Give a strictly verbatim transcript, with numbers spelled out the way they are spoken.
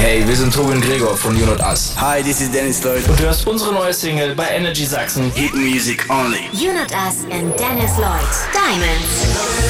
Hey, wir sind Tobi und Gregor von You Not Us. Hi, this is Dennis Lloyd. Und du hörst unsere neue Single bei Energy Sachsen. Hit music only. You Not Us and Dennis Lloyd. Diamonds.